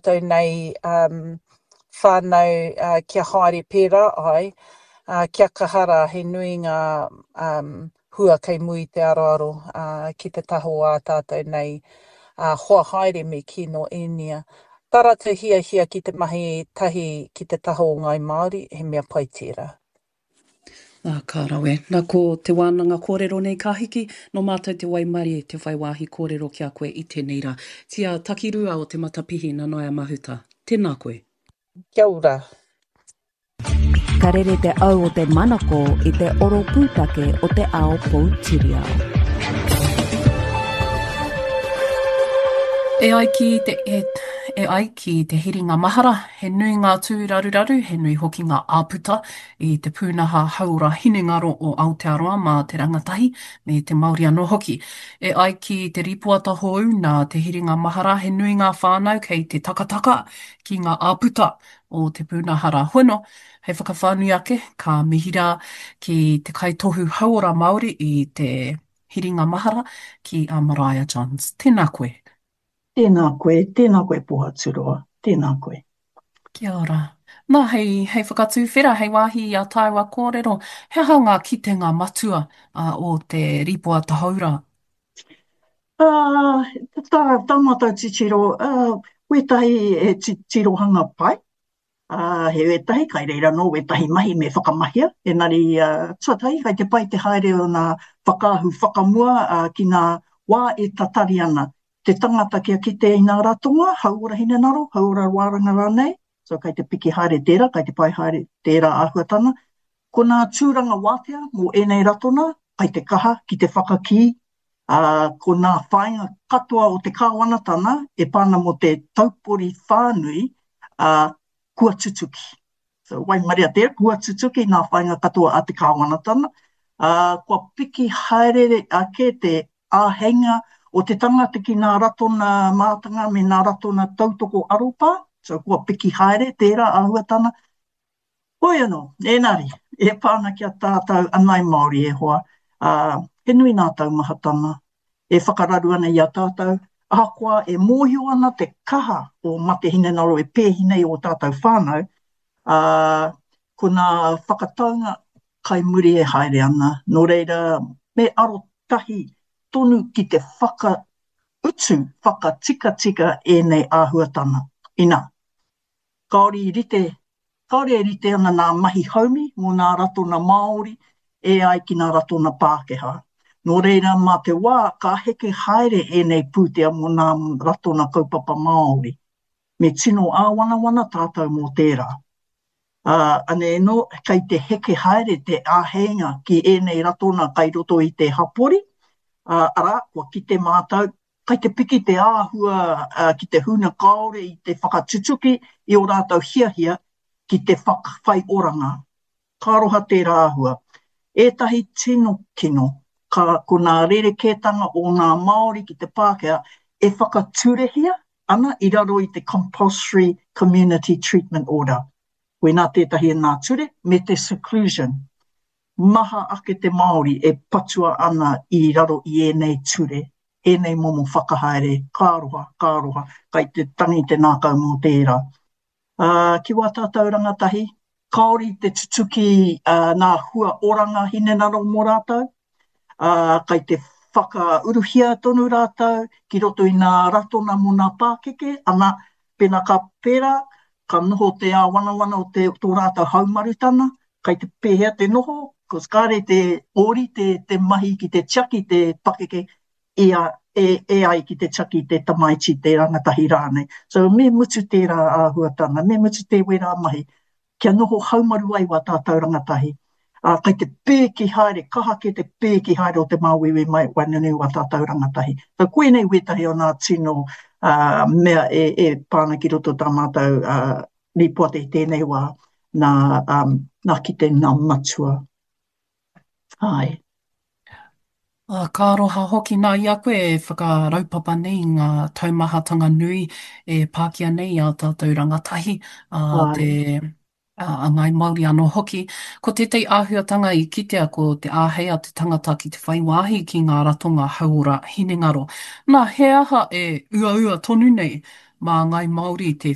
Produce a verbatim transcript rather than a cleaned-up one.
tātou nei um, whānau uh, kia haere pērā ai, uh, kia kahara he nui ngā um, hua kei mui te aroaro uh, ki te taho a tātou nei uh, hoa haere me kino enia. Tara te hia hia ki te mahi tahi ki te taho o ngai Māori, he mea pai tērā. Nā kārawe. Nā ko te wānanga kōrero nei ka hiki, no mātou te waimari e te whai wāhi kōrero ki a koe i tēnei rā. Tia takirua o te matapihi na noia mahuta. Tēnā koe. Kia ora. Ka rere te au o te manako i te oro pūtake o te ao Poutireo. E ai ki te e, e ai ki te hiringa mahara, he nui ngā tūraruraru, he nui hoki ngā āputa i te pūnaha haura hinengaro o Aotearoa mā te rangatahi me te Māori anō hoki. E ai ki te ripuata hou nā te hiringa mahara, he nui ngā whānau kei te takataka ki ngā āputa o te pūnahara hono. Hei whakawhānui ake, ka mihira ki te kaitohu hauora Māori i te hiringa mahara ki a Mariah Johns. Tēnā koe. Tēnā koe, tēnā koe Pohaturoa, tēnā koe. Kia ora. Nā, hei, hei whakatūwhera, hei wāhi a tāua kōrero, he aha ngā kitenga matua uh, o te ripua tahaura? Uh, tā, tā mātou titiro, uh, wetahi e tirohanga pai, uh, he wetahi, kai reira no, wetahi mahi me whakamahia, enari uh, tuatahi, kai te pai te haere o nā whakaahu whakamua uh, ki nā wā e tatari ana. Te tangata kia kite i nā ratonga, hauora hinenaro, hauora wāranga rānei, so kai te piki haere tērā, kai te pai haere tērā āhuatana. Ko nā tūranga wātea mō enei ratona, kai te kaha ki te whakaki, uh, ko nā whainga katoa o te kāwanatana, e pāna mo te taupori whānui, uh, kua tutuki. So, wai maria tērā, kua tutuki nā whainga katoa a te kāwanatana. Uh, kua piki haere ake te āhenga o te tangata ki nā ratona mātanga me nā ratona tautoko aropa, so kua piki haere, tērā āhuatana. Hoi anō, enari, e pāna kia tātou anai Māori e hoa, uh, he nui nā taumahatanga, e whakararu ana i a tātou, ahakoa e mōhio ana te kaha o mate hinenaro e pēhinei o tātou whānau, uh, ko nā whakataunga kai muri e haere ana, no reira me aro tahi, tonu ki te whakautu, whakatika-tika e nei āhuatana. Ina, kaori i rite, kaori e rite ana nā mahi haumi mō nā ratona Māori e ai ki nā ratona Pākehā. Nō reira mā te wā, ka heke haere e nei pūtea mō nā ratona kaupapa Māori. Me tino āwanawana tātou mō tērā. Uh, ane no, kai te heke haere te āhenga ki e nei ratona kai roto i te hapori, Uh, ara, kua ki te mātou, kai te piki te āhua uh, ki te huna kaore i te whakatutuki i o rātou hiahia ki te whakawhai oranga. Kāroha tērā āhua. Ētahi tino kino, ka, ko nā rerekētanga o nā Māori ki te Pākehā, e whakaturehia ana i raro i te Compulsory Community Treatment Order. Koe nā tētahi nā ture, me te seclusion. Maha ake te Māori e patua ana i raro i enei ture, enei momo whakahaere, kāroha, kāroha, kai te tangi te nākau mō tērā. Uh, ki wā tātou rangatahi, kaori te tutuki uh, nā hua oranga hinenaro mō rātou, uh, kai te whakauruhia tonu rātou, ki roto i nā ratona mō nā Pākeke, ana pena ka pērā, ka noho te āwanawana o te tō rātou haumarutana, kai te pēhea te noho, ko skare te ori, te, te mahi ki te tiaki, te Pakeke, e, e, e ai ki te tiaki, te tamaiti, te rangatahi rānei. So me mutu tērā āhuatana, me mutu te wera mahi, kia noho haumaru ai wā tātou rangatahi. Uh, kai te pēki haere, kaha ke te pēki haere o te māwewe mai wainunu wā tātou rangatahi. So koe nei wetahi o nā tino uh, mea e, e pāna ki roto tā mātou uh, ripoate tēnei wā nā, um, nā ki te nā matua. Ai. Uh, ka roha hoki nā i a koe e whakaraupapa nei ngā taumahatanga nui e pākia nei a tātou rangatahi uh, te uh, a ngai Māori anō hoki. Ko te tei āhuatanga i kitea ko te āhea te tangata ki te whaiwāhi ki ngā ratonga hauora hinengaro. Nā, he aha e ua ua tonu nei mā ngai Māori te